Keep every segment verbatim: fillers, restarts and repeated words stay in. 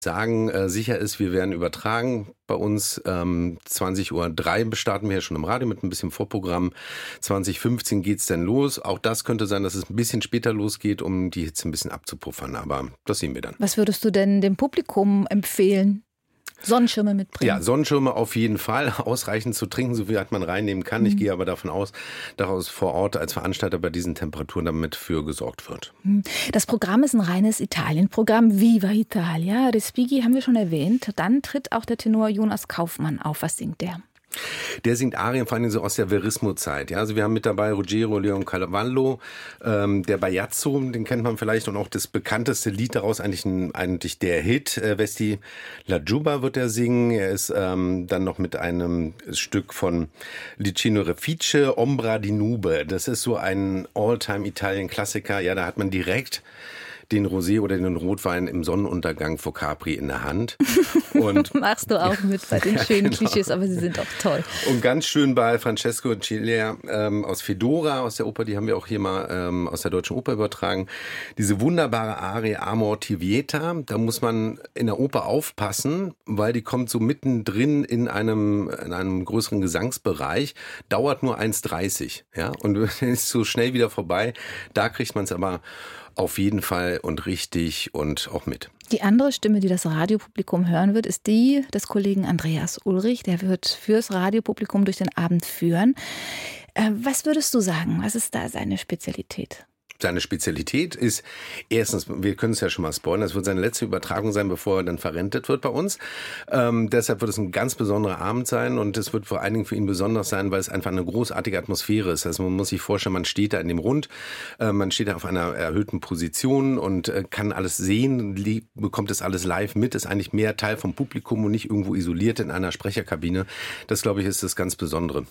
sagen, äh, sicher ist, wir werden übertragen. Bei uns ähm, zwanzig Uhr drei starten wir ja schon im Radio mit ein bisschen Vorprogramm. zwanzig fünfzehn geht's dann los. Auch das könnte sein, dass es ein bisschen später losgeht, um die Hitze ein bisschen abzupuffern. Aber das sehen wir dann. Was würdest du denn dem Publikum empfehlen? Sonnenschirme mitbringen? Ja, Sonnenschirme auf jeden Fall. Ausreichend zu trinken, so viel als man reinnehmen kann. Mhm. Ich gehe aber davon aus, dass vor Ort als Veranstalter bei diesen Temperaturen damit für gesorgt wird. Das Programm ist ein reines Italien-Programm. Viva Italia. Respighi haben wir schon erwähnt. Dann tritt auch der Tenor Jonas Kaufmann auf. Was singt der? Der singt Arien vor allem so aus der Verismo-Zeit. Ja, also wir haben mit dabei Ruggero Leoncavallo, ähm, der Baiazzo, den kennt man vielleicht, und auch das bekannteste Lied daraus, eigentlich, ein, eigentlich der Hit, äh, Vesti la Giubba wird er singen. Er ist ähm, dann noch mit einem Stück von Licino Refice, Ombra di Nube. Das ist so ein All-Time-Italien-Klassiker. Ja, da hat man direkt den Rosé oder den Rotwein im Sonnenuntergang vor Capri in der Hand. Und machst du auch mit bei den ja, schönen genau. Klischees, aber sie sind auch toll. Und ganz schön bei Francesco Cilea ähm, aus Fedora, aus der Oper, die haben wir auch hier mal ähm, aus der Deutschen Oper übertragen. Diese wunderbare Arie Amor ti vieta, da muss man in der Oper aufpassen, weil die kommt so mittendrin in einem, in einem größeren Gesangsbereich, dauert nur eins dreißig, ja, und ist so schnell wieder vorbei. Da kriegt man es aber auf jeden Fall und richtig und auch mit. Die andere Stimme, die das Radiopublikum hören wird, ist die des Kollegen Andreas Ulrich. Der wird fürs Radiopublikum durch den Abend führen. Äh, was würdest du sagen? Was ist da seine Spezialität? Seine Spezialität ist, erstens, wir können es ja schon mal spoilern, das wird seine letzte Übertragung sein, bevor er dann verrentet wird bei uns. Ähm, deshalb wird es ein ganz besonderer Abend sein und es wird vor allen Dingen für ihn besonders sein, weil es einfach eine großartige Atmosphäre ist. Also man muss sich vorstellen, man steht da in dem Rund, äh, man steht da auf einer erhöhten Position und äh, kann alles sehen, li- bekommt das alles live mit, ist eigentlich mehr Teil vom Publikum und nicht irgendwo isoliert in einer Sprecherkabine. Das, glaube ich, ist das ganz Besondere.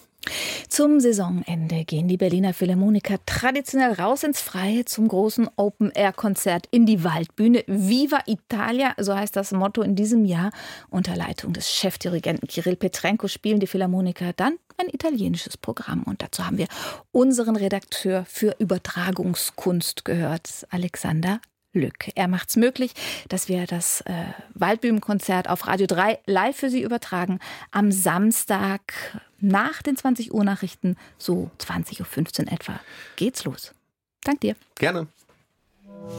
Zum Saisonende gehen die Berliner Philharmoniker traditionell raus ins Freie zum großen Open-Air-Konzert in die Waldbühne. Viva Italia, so heißt das Motto in diesem Jahr. Unter Leitung des Chefdirigenten Kirill Petrenko spielen die Philharmoniker dann ein italienisches Programm. Und dazu haben wir unseren Redakteur für Übertragungskunst gehört, Alexander Lück. Er macht es möglich, dass wir das äh, Waldbühnenkonzert auf Radio drei live für Sie übertragen. Am Samstag nach den zwanzig Uhr Nachrichten, so zwanzig Uhr fünfzehn etwa, geht's los. Dank dir. Gerne.